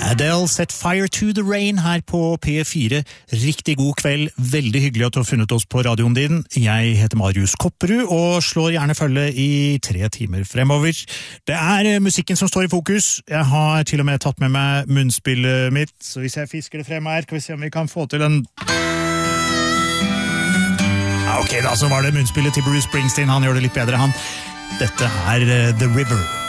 Adele Set Fire to the Rain her på P4. Riktig god kveld, veldig hyggelig at du har funnet oss på radioen din. Jeg heter Marius Kopperud og slår gjerne følge i 3 timer fremover. Det musikken som står i fokus. Jeg har til og med tatt med meg munnspillet mitt, så hvis jeg fisker det frem her, kan vi se om vi kan få til en... Ok, da så var det munnspillet til Bruce Springsteen, han gjør det litt bedre han. Dette The River.